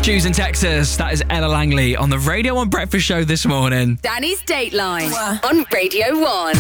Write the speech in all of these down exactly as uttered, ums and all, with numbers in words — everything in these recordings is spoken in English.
Jews in Texas, that is Ella Langley on the Radio one Breakfast Show this morning. Danny's Dateline on Radio one.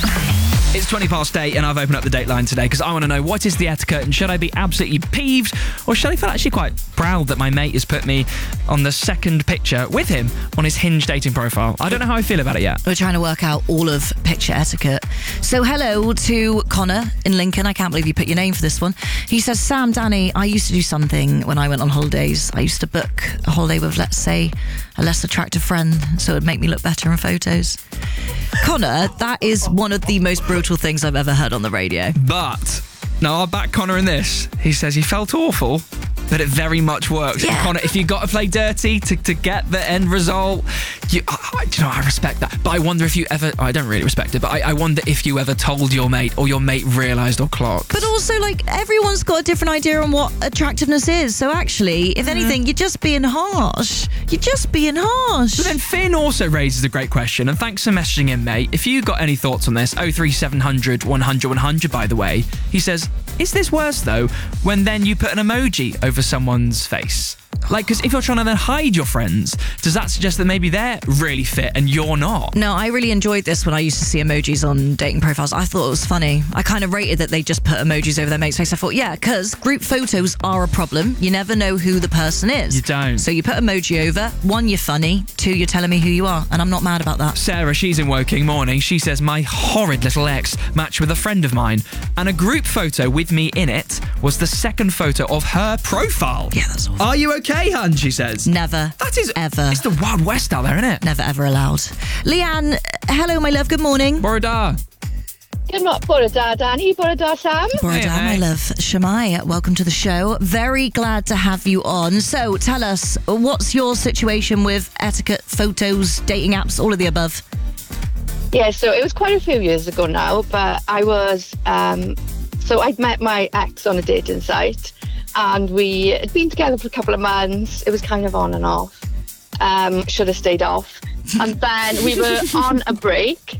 It's twenty past eight and I've opened up the Dateline today because I want to know what is the etiquette and should I be absolutely peeved or should I feel actually quite proud that my mate has put me on the second picture with him on his Hinge dating profile. I don't know how I feel about it yet. We're trying to work out all of picture etiquette. So hello to Connor in Lincoln. I can't believe you put your name for this one. He says, Sam, Danny, I used to do something when I went on holidays. I used to book a holiday with, let's say, a less attractive friend so it would make me look better in photos. Connor, that is one of the most brutal things I've ever heard on the radio. But, now I'll back Connor in this. He says he felt awful, but it very much works. Yeah. Connor, if you've got to play dirty to, to get the end result, you, I, do you know, I respect that. But I wonder if you ever, I don't really respect it, but I, I wonder if you ever told your mate or your mate realised or clocked. But also, like, everyone's got a different idea on what attractiveness is. So actually, if anything, you're just being harsh. You're just being harsh. But then Finn also raises a great question, and thanks for messaging in, mate. If you got any thoughts on this, oh three seven hundred one hundred one hundred, by the way. He says, is this worse, though, when then you put an emoji over someone's face? Like, because if you're trying to then hide your friends, does that suggest that maybe they're really fit and you're not? No, I really enjoyed this when I used to see emojis on dating profiles. I thought it was funny. I kind of rated that they just put emojis over their mate's face. I thought, yeah, because group photos are a problem. You never know who the person is. You don't. So you put emoji over. One, you're funny. Two, you're telling me who you are. And I'm not mad about that. Sarah, she's in Woking morning. She says, my horrid little ex matched with a friend of mine, and a group photo with me in it was the second photo of her profile. Yeah, that's awful. Are you okay, hun? She says. Never. That is ever. It's the Wild West out there, isn't it? Never, ever allowed. Leanne, hello, my love. Good morning. Bore da. Good morning, Bore da, Danny. Bore da, Sam. Bore Hey, da, my hey. love. Shamai, welcome to the show. Very glad to have you on. So tell us, what's your situation with etiquette, photos, dating apps, all of the above? Yeah, so it was quite a few years ago now, but I was, um, so I'd met my ex on a dating site and we had been together for a couple of months. It was kind of on and off. Um, should have stayed off. And then we were on a break.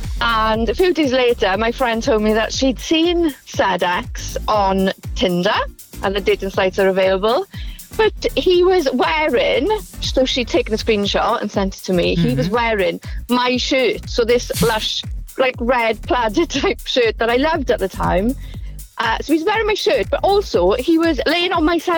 And a few days later, my friend told me that she'd seen said ex on Tinder and the dating sites are available. But he was wearing, so she'd taken a screenshot and sent it to me. Mm-hmm. He was wearing my shirt. So this lush, like red plaid type shirt that I loved at the time. Uh, so he was wearing my shirt, but also he was laying on my side